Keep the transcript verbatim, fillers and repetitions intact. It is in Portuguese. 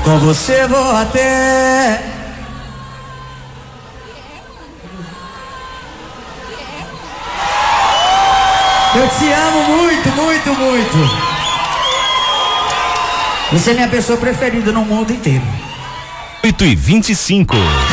Com você vou até. Eu te amo muito, muito, muito. Você é minha pessoa preferida no mundo inteiro. oito e vinte e cinco.